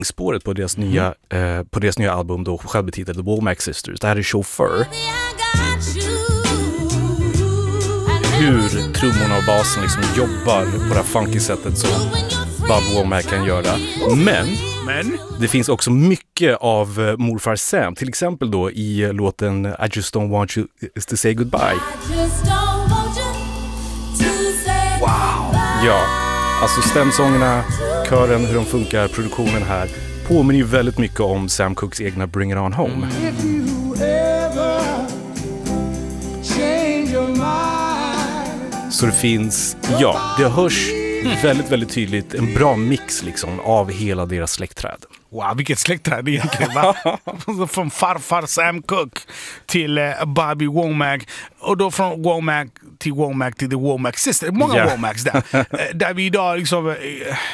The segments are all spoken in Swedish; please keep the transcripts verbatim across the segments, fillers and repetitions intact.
spåret på deras, mm. nya, eh, på deras nya album då, självbetitlade The Womack Sisters. Det här är Chauffeur. Hur trummorna och basen liksom jobbar på det här funky sättet som Bob Womack kan göra. Men, Men det finns också mycket av uh, morfar Sam. Till exempel då i uh, låten I just don't want you to say goodbye. Wow! Ja, alltså stämsångerna, kören, hur de funkar, produktionen här påminner ju väldigt mycket om Sam Cookes egna Bring It On Home. Mm. Så det finns, ja, det hörs väldigt, väldigt tydligt en bra mix liksom av hela deras släktträd. Wow, vilket släktträd egentligen, va? Från farfar Sam Cooke till uh, Bobby Womack, och då från Womack till Womack till The Womack Sisters. Många yeah. Womacks där. Där vi idag liksom uh,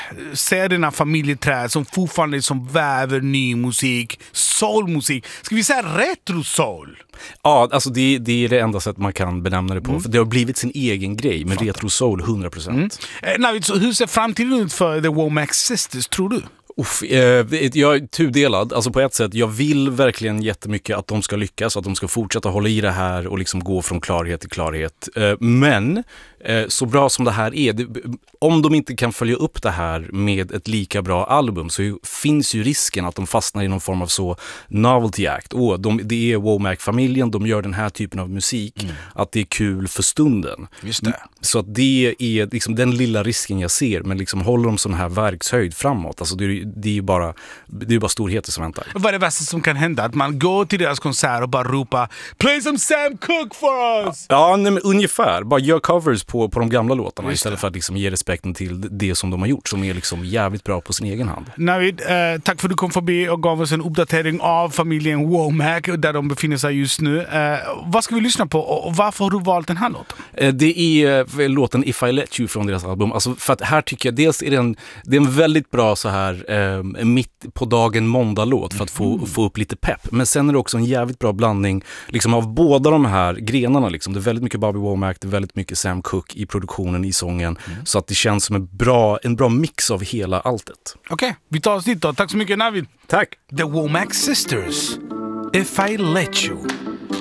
ser den här familjeträd som fortfarande som väver ny musik, soulmusik. Ska vi säga retro soul? Ja, alltså det, det är det enda sätt man kan benämna det på. Mm. För det har blivit sin egen grej med retro soul hundra procent. Mm. Eh, Navid, så hur ser framtiden ut för The Womack Sisters, tror du? Uff, eh, jag är tudelad. Alltså på ett sätt, jag vill verkligen jättemycket att de ska lyckas, att de ska fortsätta hålla i det här och liksom gå från klarhet till klarhet. Eh, men eh, så bra som det här är, det, om de inte kan följa upp det här med ett lika bra album, så ju, finns ju risken att de fastnar i någon form av så novelty act. Åh, de, det är Womack-familjen, de gör den här typen av musik, mm. att det är kul för stunden. Just det. Så att det är liksom den lilla risken jag ser, men liksom håller de sån här verkshöjd framåt, alltså det är det är ju bara, det är bara storheter som väntar. Vad är det värsta som kan hända? Att man går till deras konsert och bara ropar Play some Sam Cooke for us! Ja, nej, men ungefär. Bara gör covers på, på de gamla låtarna istället för att liksom ge respekten till det som de har gjort, som är liksom jävligt bra på sin egen hand. Navid, eh, tack för att du kom förbi och gav oss en uppdatering av familjen Womack där de befinner sig just nu. Eh, vad ska vi lyssna på och varför har du valt den här låten? Eh, det är eh, låten If I Let You från deras album. Alltså, för att här tycker jag dels är det en, det är en väldigt bra så här eh, mitt på dagen måndag-låt för att få, mm. få upp lite pepp. Men sen är det också en jävligt bra blandning liksom av båda de här grenarna. Liksom. Det är väldigt mycket Bobby Womack, det är väldigt mycket Sam Cooke i produktionen, i sången. Mm. Så att det känns som en bra, en bra mix av hela alltet. Okej, okay, vi tar oss dit då. Tack så mycket, Navid. Tack. The Womack Sisters, If I Let You.